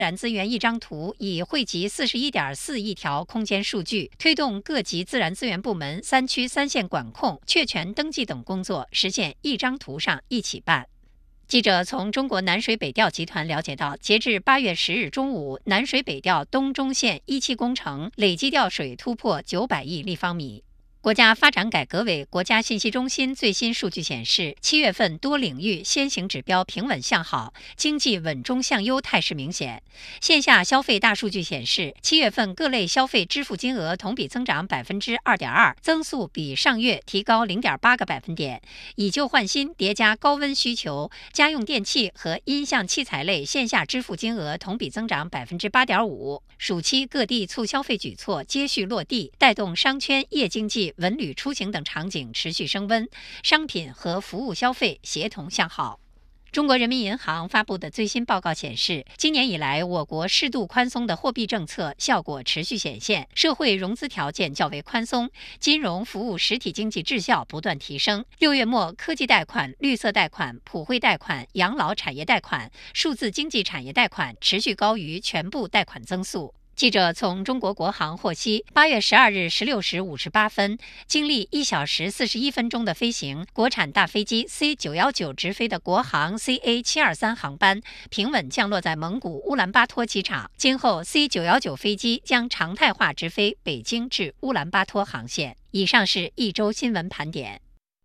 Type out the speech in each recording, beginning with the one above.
然资源一张图已汇集41.4亿条空间数据，推动各级自然资源部门3区3县管控、确权登记等工作实现一张图上一起办。记者从中国南水北调集团了解到，截至8月10日中午，南水北调东中线1期工程累计调水突破900亿立方米。国家发展改革委国家信息中心最新数据显示，7月份多领域先行指标平稳向好，经济稳中向优态势明显。线下消费大数据显示，7月份各类消费支付金额同比增长2.2%，增速比上月提高0.8个百分点。以旧换新叠加高温需求，家用电器和音像器材类线下支付金额同比增长8.5%。暑期各地促消费举措接续落地，带动商圈、夜经济、文旅出行等场景持续升温，商品和服务消费协同向好。中国人民银行发布的最新报告显示，今年以来，我国适度宽松的货币政策效果持续显现，社会融资条件较为宽松，金融服务实体经济质效不断提升。6月末，科技贷款、绿色贷款、普惠贷款、养老产业贷款、数字经济产业贷款持续高于全部贷款增速。记者从中国国航获悉，8月12日16时58分，经历1小时41分钟的飞行，国产大飞机 C919 直飞的国航 CA723 航班平稳降落在蒙古乌兰巴托机场。今后 C919 飞机将常态化直飞北京至乌兰巴托航线。以上是一周新闻盘点。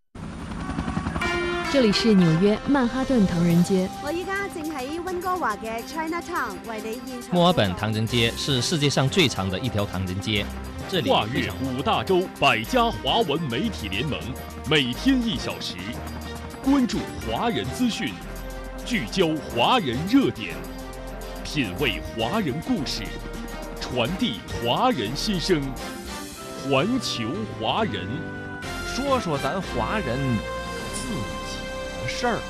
这里是纽約曼哈頓唐人街。 我依家正喺溫哥華嘅 Chinatown 為你現場。 墨爾本唐人街是世界上最長的一條唐人街。這裡跨越5大洲100家華文媒體聯盟，每天1小時，關注華人資訊，聚焦華人熱點，品味華人故事，傳遞華人心聲，環球華人， 說說咱華人自己的事兒。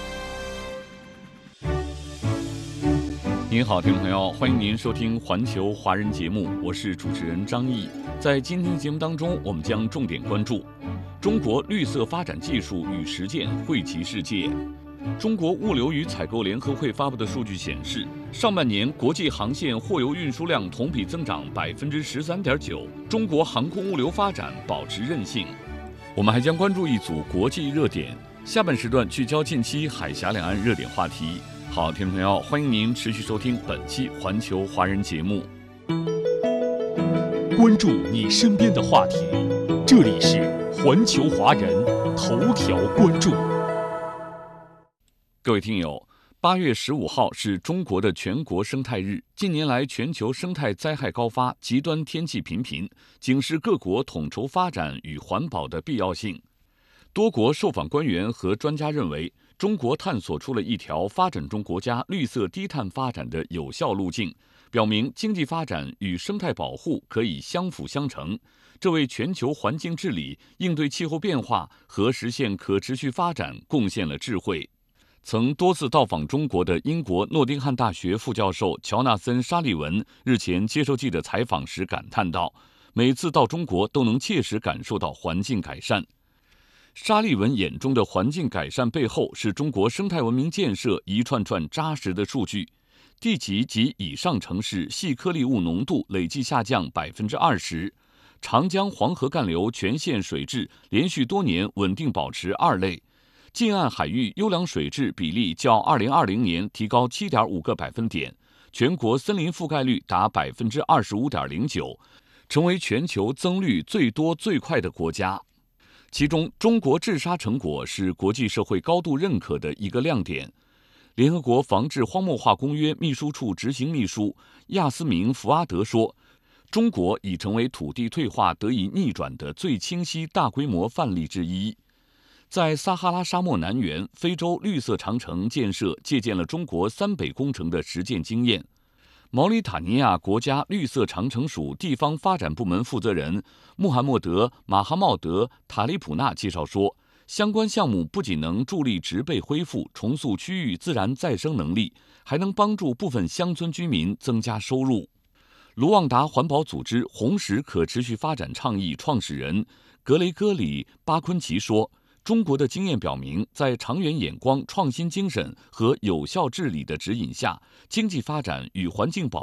您好，听众朋友，欢迎您收听环球华人节目，我是主持人张毅。在今天的节目当中，我们将重点关注中国绿色发展技术与实践惠及世界。中国物流与采购联合会发布的数据显示，上半年国际航线货邮运输量同比增长13.9%，中国航空物流发展保持韧性。我们还将关注一组国际热点，下半时段聚焦近期海峡两岸热点话题。好，听众朋友，欢迎您持续收听本期环球华人节目。 关注你身边的话题，这里是环球华人头条关注。 各位听友，8月15号是中国的全国生态日。近年来，全球生态灾害高发，极端天气频频，警示各国统筹发展与环保的必要性。多国受访官员和专家认为，中国探索出了一条发展中国家绿色低碳发展的有效路径，表明经济发展与生态保护可以相辅相成，这为全球环境治理、应对气候变化和实现可持续发展贡献了智慧。曾多次到访中国的英国诺丁汉大学副教授乔纳森·沙利文日前接受记者采访时感叹道：“每次到中国都能切实感受到环境改善。”沙利文眼中的环境改善背后，是中国生态文明建设一串串扎实的数据。地级及以上城市细颗粒物浓度累计下降20%，长江黄河干流全线水质连续多年稳定保持2类，近岸海域优良水质比例较2020年提高7.5个百分点，全国森林覆盖率达25.09%，成为全球增绿最多最快的国家。其中，中国治沙成果是国际社会高度认可的一个亮点。联合国防治荒漠化公约秘书处执行秘书亚斯明·福阿德说，中国已成为土地退化得以逆转的最清晰大规模范例之一。在撒哈拉沙漠南缘，非洲绿色长城建设借鉴了中国三北工程的实践经验。毛里塔尼亚国家绿色长城署地方发展部门负责人穆罕默德·马哈茂德·塔利普纳介绍说，相关项目不仅能助力植被恢复、重塑区域自然再生能力，还能帮助部分乡村居民增加收入。卢旺达环保组织红石可持续发展倡议创始人格雷戈里·巴昆奇说，中国的经验表明，在长远眼光、创新精神和有效治理的指引下，经济发展与环境保